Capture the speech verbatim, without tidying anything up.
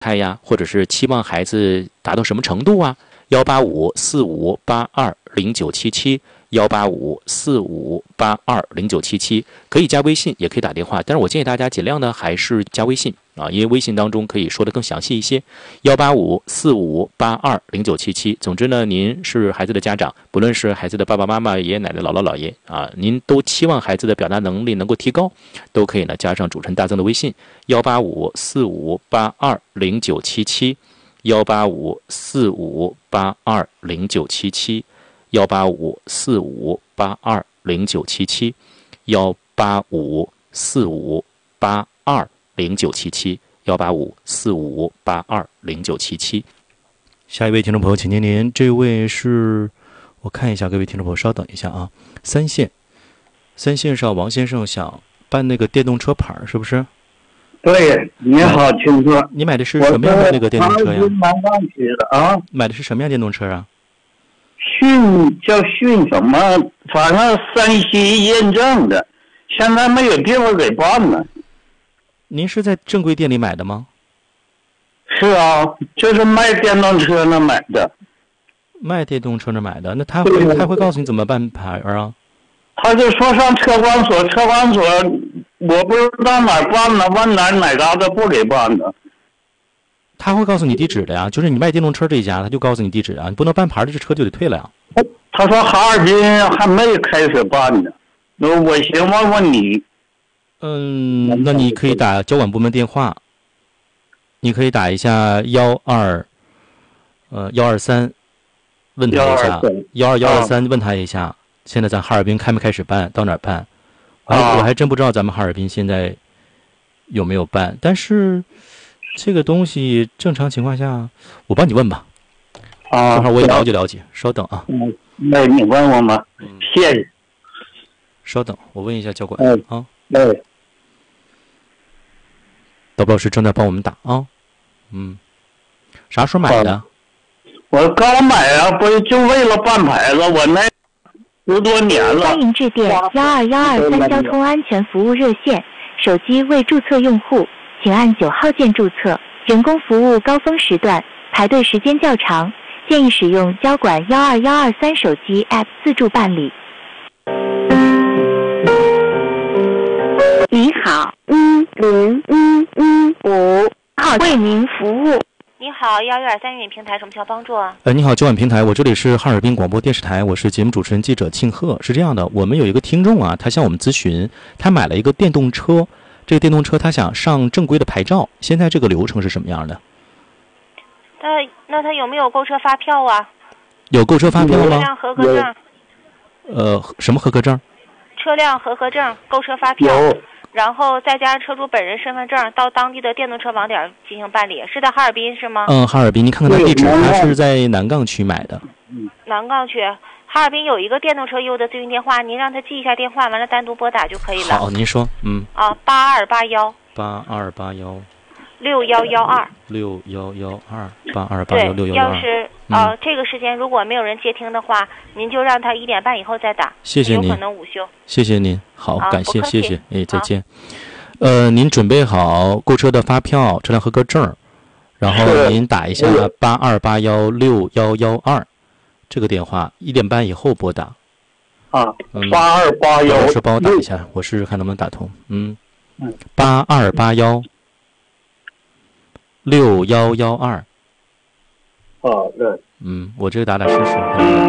胎呀，或者是期望孩子达到什么程度啊？幺八五四五八二零九七七，幺八五四五八二零九七七，可以加微信，也可以打电话。但是我建议大家尽量呢还是加微信啊，因为微信当中可以说的更详细一些。幺八五四五八二零九七七。总之呢，您是孩子的家长，不论是孩子的爸爸妈妈、爷爷奶奶、姥姥姥爷啊，您都期望孩子的表达能力能够提高，都可以呢加上主持人大增的微信幺八五四五八二零九七七。幺八五四五八二零九七七，幺八五四五八二零九七七，幺八五四五八二零九七七，幺八五四五八二零九七七。下一位听众朋友，请您您，这位是我看一下，各位听众朋友稍等一下啊，三线，三线上王先生想办那个电动车牌，是不是？ 对，你好，请说。 你买的是什么样的那个电动车呀？ 南岗区的啊。 买的是什么样电动车啊？ 迅叫迅什么？反正山西验证的，现在没有地方给办呢。 您是在正规店里买的吗？ 是啊，就是卖电动车那买的。 卖电动车那买的，那他会他会告诉你怎么办牌啊？ 他就说上车管所，车管所我不知道哪儿办呢，问哪哪嘎达不给办的。 他会告诉你地址的呀，就是你卖电动车这一家，他就告诉你地址啊，你不能办牌，这车就得退了呀。 他说哈尔滨还没开始办呢，那我先问问你。 嗯，那你可以打交管部门电话，你可以打一下幺二，呃幺二三，问他一下幺二幺二三，问他一下，现在咱哈尔滨开没开始办，到哪儿办？我还我还真不知道咱们哈尔滨现在有没有办，但是这个东西正常情况下，我帮你问吧。 啊， 正好我也了解了解，稍等啊。 嗯，那你问我吗？谢谢。 稍等，我问一下交管嗯、 啊。 对。 导播老师正在帮我们打啊。嗯，啥时候买的？ 我刚买啊，不是就为了办牌子，我那十多年了。 欢迎致电幺二幺二三交通安全服务热线，手机未注册用户，请按九号键注册。人工服务高峰时段排队时间较长，建议使用交管幺二幺二三手机 App 自助办理。 你好，一零一一五号为您服务。 你好，幺一二三语音平台，什么需要帮助啊？ 呃，你好，交管平台，我这里是哈尔滨广播电视台，我是节目主持人记者庆贺。是这样的，我们有一个听众啊，他向我们咨询，他买了一个电动车，这个电动车他想上正规的牌照，现在这个流程是什么样的？ 那那他有没有购车发票啊？ 有购车发票吗？ 车辆合格证。 呃，什么合格证？ 车辆合格证、购车发票。然后再加上车主本人身份证，到当地的电动车网点进行办理。是在哈尔滨是吗？ 嗯，哈尔滨，你看看他地址，他是在南岗区买的。 南岗区，哈尔滨有一个电动车业务的咨询电话，您让他记一下电话，完了单独拨打就可以了。 好，您说，嗯。 啊，八二八幺。 八二八幺。 六幺幺二。 六幺幺二。八二八幺六幺幺二。 要是啊、呃，这个时间如果没有人接听的话，您就让他一点半以后再打。 谢谢您。 有可能午休。 谢谢您，好， 啊、 感谢，谢谢，哎，再见。 啊、 呃，您准备好购车的发票、车辆合格证，然后您打一下八二八幺六幺幺二这个电话，一点半以后拨打。 啊，八二八幺。 老师帮我打一下，我试试看能不能打通。嗯，八二八幺六幺幺二。 好的。 嗯，我这个打打试试。